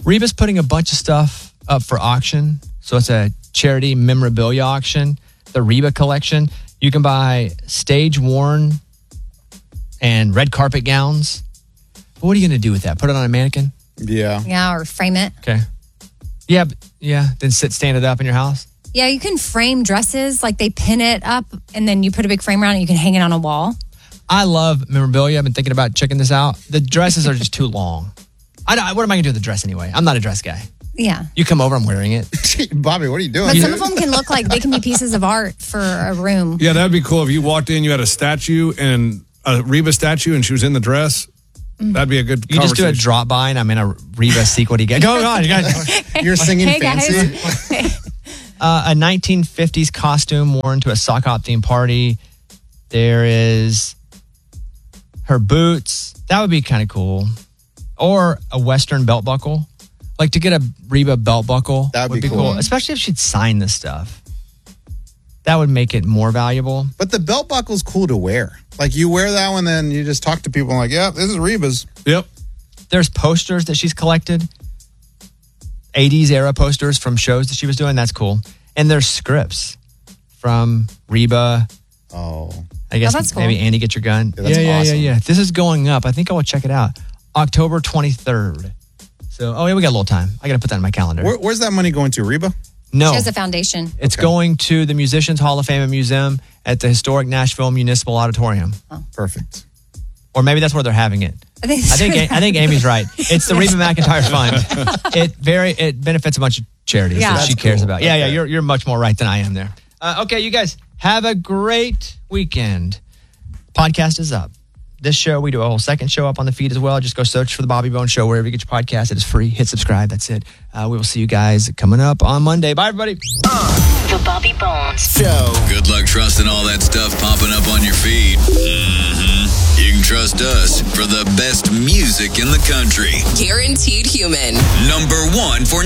Reba's putting a bunch of stuff up for auction. So it's a charity memorabilia auction, the Reba collection. You can buy stage-worn and red carpet gowns. But what are you going to do with that? Put it on a mannequin? Yeah. Yeah, or frame it. Okay. Yeah. Then stand it up in your house? Yeah, you can frame dresses. Like they pin it up and then you put a big frame around it. You can hang it on a wall. I love memorabilia. I've been thinking about checking this out. The dresses are just too long. What am I going to do with the dress anyway? I'm not a dress guy. Yeah. You come over, I'm wearing it. Bobby, what are you doing? But some of them can look like they can be pieces of art for a room. Yeah, that'd be cool if you walked in, you had a statue and a Reba statue and she was in the dress. That'd be a good You just do a conversation. drop by and I'm in a Reba sequel. Go on, you guys. You're singing Hey, fancy. guys. A 1950s costume worn to a sock hop themed party. There is her boots. That would be kind of cool. Or a Western belt buckle. Like to get a Reba belt buckle. That would be cool. cool. Especially if she'd sign this stuff. That would make it more valuable. But the belt buckle's cool to wear. Like you wear that one, then you just talk to people like, yeah, this is Reba's. Yep. There's posters that she's collected. 80s era posters from shows that she was doing. That's cool. And there's scripts from Reba. Oh. I guess that's cool. maybe Andy, get your gun. Yeah, that's awesome. Yeah. This is going up. I think I will check it out. October 23rd. So, we got a little time. I got to put that in my calendar. Where's that money going to, Reba? No. She has a foundation. It's going to the Musicians Hall of Fame and Museum at the historic Nashville Municipal Auditorium. Perfect. Or maybe that's where they're having it. I think Amy's right. It's the Reba McEntire Fund. It benefits a bunch of charities Yeah. that she That's cares cool. about. Yeah, you're much more right than I am there. Okay, you guys have a great weekend. Podcast is up. This show, we do a whole second show up on the feed as well. Just go search for the Bobby Bones Show wherever you get your podcast. It is free. Hit subscribe. That's it. We will see you guys coming up on Monday. Bye, everybody. The Bobby Bones Show. Good luck trusting all that stuff popping up on your feed. You can trust us for the best music in the country. Guaranteed Human. #1 for